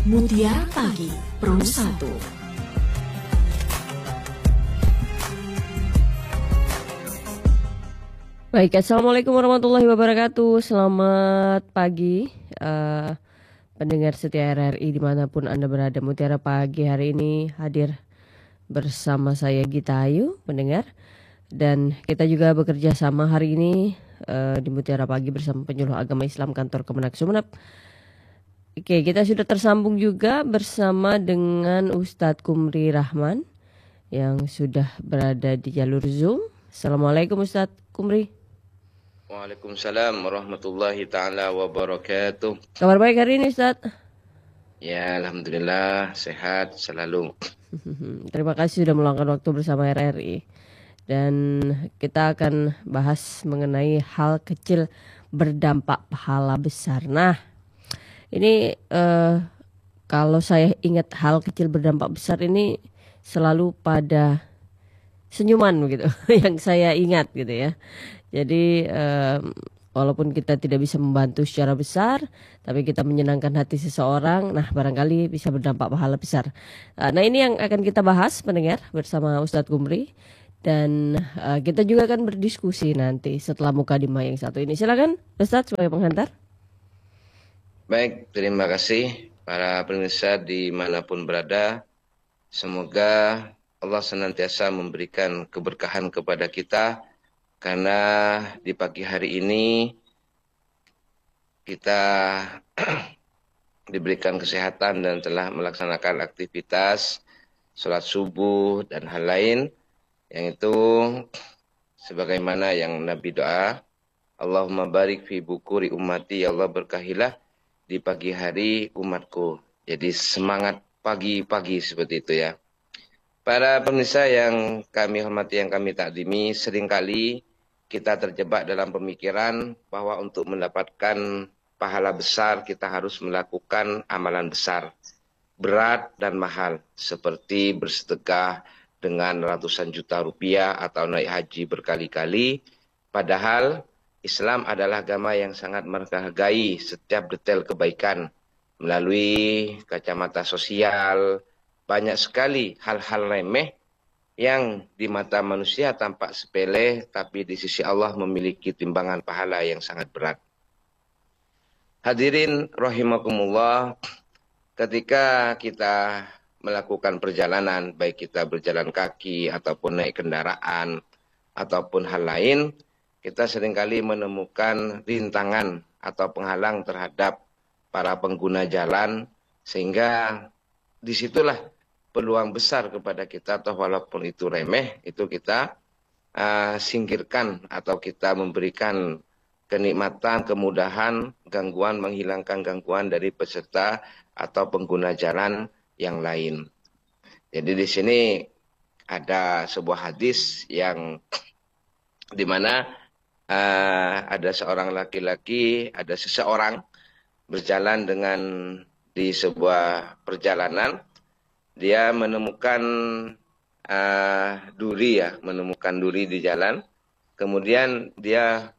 Mutiara Pagi Pro 1. Baik, Assalamualaikum warahmatullahi wabarakatuh. Selamat pagi pendengar setia RRI dimanapun Anda berada. Mutiara Pagi hari ini hadir bersama saya Gita Ayu, pendengar. Dan kita juga bekerja sama hari ini di Mutiara Pagi bersama Penyuluh Agama Islam Kantor Kemenak Sumeneb. Oke, kita sudah tersambung juga bersama dengan Ustadz Kumri Rahman yang sudah berada di jalur Zoom. Assalamualaikum Ustadz Kumri. Waalaikumsalam warahmatullahi ta'ala wabarakatuh. Kabar baik hari ini Ustadz? Ya, alhamdulillah sehat selalu. Terima kasih sudah meluangkan waktu bersama RRI. Dan kita akan bahas mengenai hal kecil berdampak pahala besar. Nah, ini kalau saya ingat hal kecil berdampak besar ini selalu pada senyuman begitu yang saya ingat gitu ya. Jadi walaupun kita tidak bisa membantu secara besar, tapi kita menyenangkan hati seseorang, nah barangkali bisa berdampak pahala besar. Nah ini yang akan kita bahas pendengar bersama Ustadz Kumri. Dan kita juga akan berdiskusi nanti setelah Mukadimah yang satu ini. Silakan Ustadz sebagai penghantar. Baik, terima kasih para pemirsa dimanapun berada. Semoga Allah senantiasa memberikan keberkahan kepada kita. Karena di pagi hari ini kita diberikan kesehatan dan telah melaksanakan aktivitas sholat subuh dan hal lain. Yang itu sebagaimana yang Nabi doa, Allahumma barik fi bukuri ummati, ya Allah berkahilah di pagi hari umatku. Jadi semangat pagi-pagi seperti itu ya. Para pemirsa yang kami hormati, yang kami takdimi, seringkali kita terjebak dalam pemikiran bahwa untuk mendapatkan pahala besar kita harus melakukan amalan besar, berat dan mahal, seperti bersedekah dengan ratusan juta rupiah atau naik haji berkali-kali. Padahal Islam adalah agama yang sangat menghargai setiap detail kebaikan. Melalui kacamata sosial, banyak sekali hal-hal remeh yang di mata manusia tampak sepele, tapi di sisi Allah memiliki timbangan pahala yang sangat berat. Hadirin rahimakumullah, ketika kita melakukan perjalanan, baik kita berjalan kaki ataupun naik kendaraan ataupun hal lain, kita seringkali menemukan rintangan atau penghalang terhadap para pengguna jalan, sehingga disitulah peluang besar kepada kita, atau walaupun itu remeh, itu kita singkirkan atau kita memberikan kenikmatan, kemudahan, gangguan, menghilangkan gangguan dari peserta atau pengguna jalan yang lain. Jadi di sini ada sebuah hadis yang dimana ada seorang laki-laki, ada seseorang berjalan dengan di sebuah perjalanan, dia menemukan duri ya, menemukan duri di jalan, kemudian dia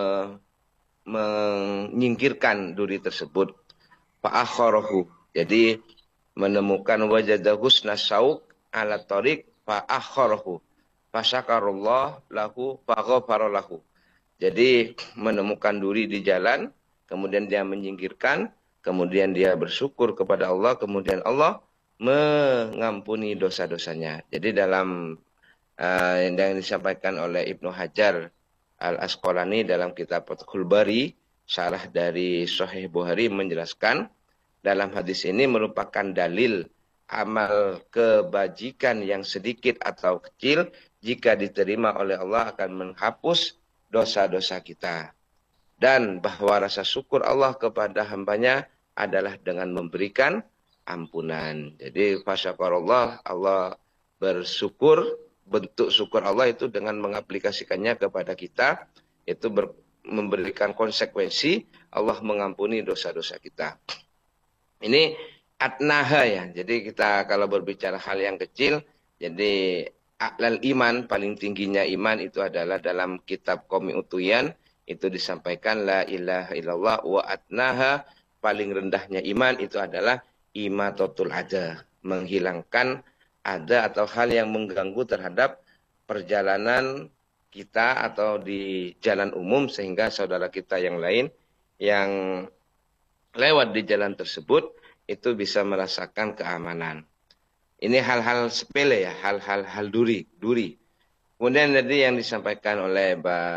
menyingkirkan duri tersebut, fa'akharahu. Jadi menemukan wajada husna sauk ala tariq fa'akharahu fasyakarullah lahu faghfaralahu. Jadi menemukan duri di jalan, kemudian dia menyingkirkan, kemudian dia bersyukur kepada Allah, kemudian Allah mengampuni dosa-dosanya. Jadi dalam yang disampaikan oleh Ibnu Hajar Al-Asqalani dalam kitab Fathul Bari, syarah dari Sahih Bukhari, menjelaskan dalam hadis ini merupakan dalil amal kebajikan yang sedikit atau kecil, jika diterima oleh Allah akan menghapus dosa-dosa kita. Dan bahwa rasa syukur Allah kepada hambanya adalah dengan memberikan ampunan. Jadi fasyakarullah, Allah bersyukur, bentuk syukur Allah itu dengan mengaplikasikannya kepada kita, itu memberikan konsekuensi, Allah mengampuni dosa-dosa kita. Ini atnaha ya, jadi kita kalau berbicara hal yang kecil, jadi a'lal iman, paling tingginya iman itu adalah dalam kitab Qomi Utuyan, itu disampaikan la ilaha illallah, wa atnaha, paling rendahnya iman itu adalah imatatul ada, menghilangkan ada atau hal yang mengganggu terhadap perjalanan kita atau di jalan umum, sehingga saudara kita yang lain yang lewat di jalan tersebut itu bisa merasakan keamanan. Ini hal-hal sepele ya, hal-hal duri. Kemudian tadi yang disampaikan oleh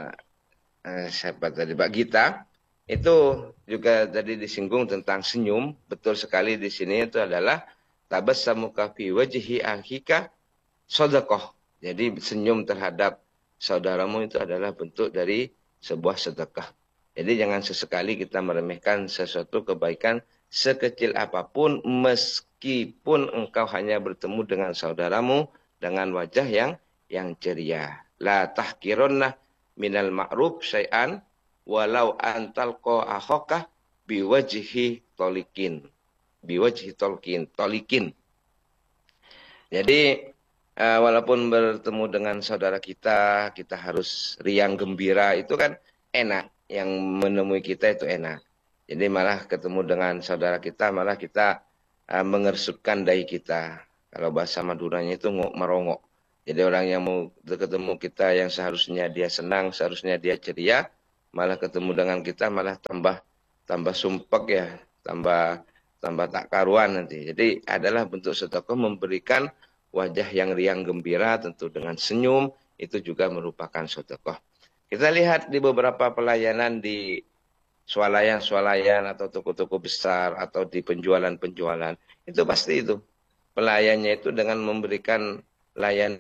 Mbak Gita, itu juga tadi disinggung tentang senyum. Betul sekali di sini itu adalah tabassamuka fi wajhi akhika sedekah. Jadi senyum terhadap saudaramu itu adalah bentuk dari sebuah sedekah. Jadi jangan sesekali kita meremehkan sesuatu kebaikan sekecil apapun, meskipun engkau hanya bertemu dengan saudaramu dengan wajah yang ceria. La tahkirunna minal ma'ruf syai'an walau antalqa akhaka biwajhi tolikin. Biwajhi tolikin. Jadi walaupun bertemu dengan saudara kita, kita harus riang gembira, itu kan enak. Yang menemui kita itu enak. Jadi malah ketemu dengan saudara kita, malah kita mengersutkan dahi kita. Kalau bahasa Maduranya itu merongok. Jadi orang yang mau ketemu kita yang seharusnya dia senang, seharusnya dia ceria, malah ketemu dengan kita malah tambah sumpek ya, tambah tak karuan nanti. Jadi adalah bentuk sedekah memberikan wajah yang riang gembira, tentu dengan senyum, itu juga merupakan sedekah. Kita lihat di beberapa pelayanan di swalayan atau toko-toko besar atau di penjualan-penjualan, itu pasti itu. Pelayannya itu dengan memberikan layanan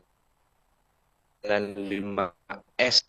5S.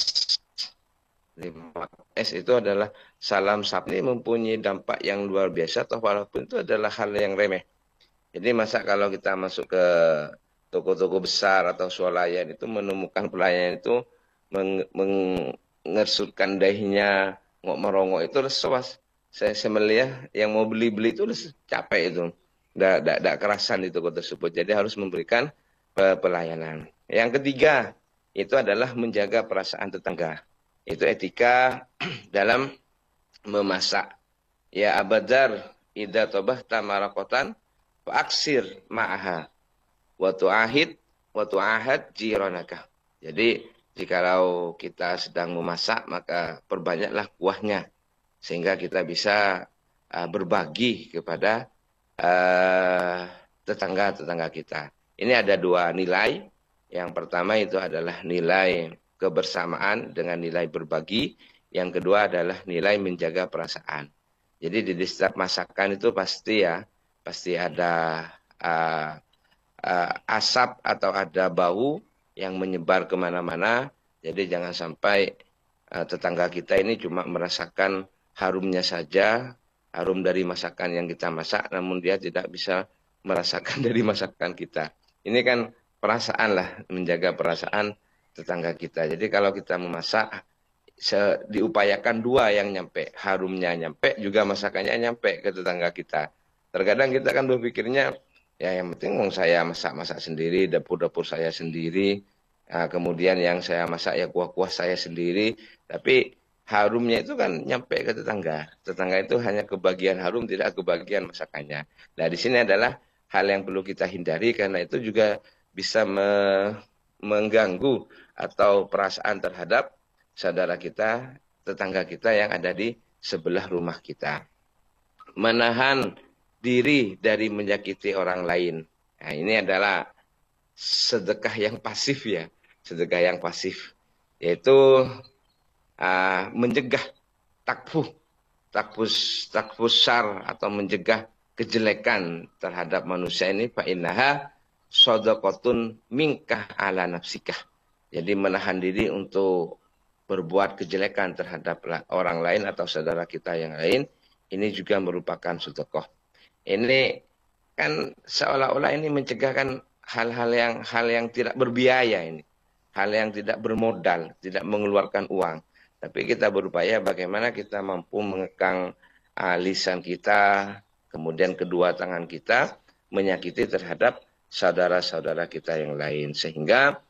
5S itu adalah salam sapa, ini mempunyai dampak yang luar biasa, toh walaupun itu adalah hal yang remeh. Jadi masa kalau kita masuk ke toko-toko besar atau swalayan itu menemukan pelayan itu mengersutkan dahinya, merongok, itu lepas. Saya melihat yang mau beli itu capek itu. Tidak kerasan di toko tersebut. Jadi harus memberikan pelayanan. Yang ketiga, itu adalah menjaga perasaan tetangga. Itu etika dalam memasak. Ya abadar, idza tabahta marakotan, faaksir ma'aha. Wa tu'ahad jiranaka. Jadi jikalau kita sedang memasak, maka perbanyaklah kuahnya. Sehingga kita bisa berbagi kepada tetangga-tetangga kita. Ini ada dua nilai. Yang pertama itu adalah nilai kebersamaan dengan nilai berbagi. Yang kedua adalah nilai menjaga perasaan. Jadi di setiap masakan itu pasti ada asap atau ada bau yang menyebar kemana-mana. Jadi jangan sampai tetangga kita ini cuma merasakan harumnya saja, harum dari masakan yang kita masak, namun dia tidak bisa merasakan dari masakan kita. Ini kan perasaan lah, menjaga perasaan tetangga kita. Jadi kalau kita memasak, diupayakan dua yang nyampe, harumnya nyampe, juga masakannya nyampe ke tetangga kita. Terkadang kita kan berpikirnya, ya yang penting saya masak sendiri, dapur-dapur saya sendiri, kemudian yang saya masak ya kuah-kuah saya sendiri, tapi harumnya itu kan nyampe ke tetangga. Tetangga itu hanya kebagian harum, tidak kebagian masakannya. Nah di sini adalah hal yang perlu kita hindari, karena itu juga bisa mengganggu atau perasaan terhadap saudara kita, tetangga kita yang ada di sebelah rumah kita. Menahan diri dari menyakiti orang lain. Nah, ini adalah sedekah yang pasif ya. Sedekah yang pasif. Yaitu mencegah takfusar atau mencegah kejelekan terhadap manusia ini. Fa'innaha shadaqatun minkah ala nafsikah. Jadi menahan diri untuk berbuat kejelekan terhadap orang lain atau saudara kita yang lain, ini juga merupakan sedekah. Ini kan seolah-olah ini mencegahkan hal yang tidak berbiaya ini. Hal yang tidak bermodal, tidak mengeluarkan uang. Tapi kita berupaya bagaimana kita mampu mengekang lisan kita, kemudian kedua tangan kita, menyakiti terhadap saudara-saudara kita yang lain. Sehingga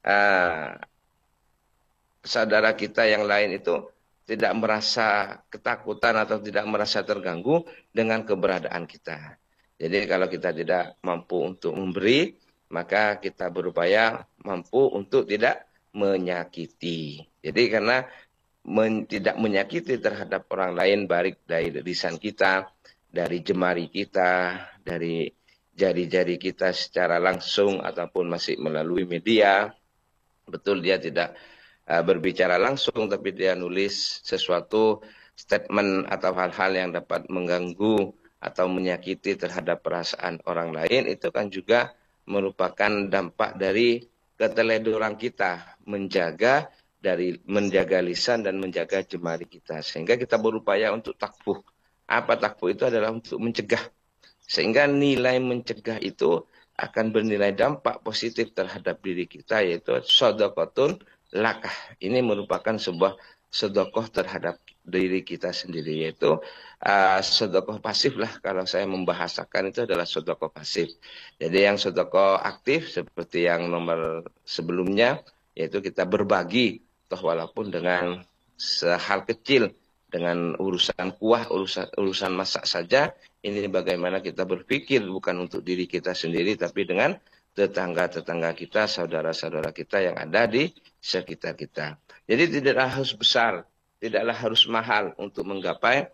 saudara kita yang lain itu tidak merasa ketakutan atau tidak merasa terganggu dengan keberadaan kita. Jadi kalau kita tidak mampu untuk memberi, maka kita berupaya mampu untuk tidak menyakiti. Jadi karena tidak menyakiti terhadap orang lain, baik dari lisan kita, dari jemari kita, dari jari-jari kita secara langsung ataupun masih melalui media. Betul dia tidak berbicara langsung, tapi dia nulis sesuatu statement atau hal-hal yang dapat mengganggu atau menyakiti terhadap perasaan orang lain, itu kan juga merupakan dampak dari keteledoran kita menjaga lisan dan menjaga jemari kita, sehingga kita berupaya untuk takfuh. Apa takfuh itu adalah untuk mencegah, sehingga nilai mencegah itu akan bernilai dampak positif terhadap diri kita, yaitu shadaqatun lakah. Ini merupakan sebuah sedekah terhadap diri kita sendiri, yaitu sedekah pasif lah. Kalau saya membahasakan itu adalah sedekah pasif. Jadi yang sedekah aktif seperti yang nomor sebelumnya, yaitu kita berbagi, toh walaupun dengan sehal kecil, dengan urusan kuah, urusan masak saja. Ini bagaimana kita berpikir bukan untuk diri kita sendiri, tapi dengan tetangga-tetangga kita, saudara-saudara kita yang ada di sekitar kita. Jadi tidaklah harus besar, tidaklah harus mahal untuk menggapai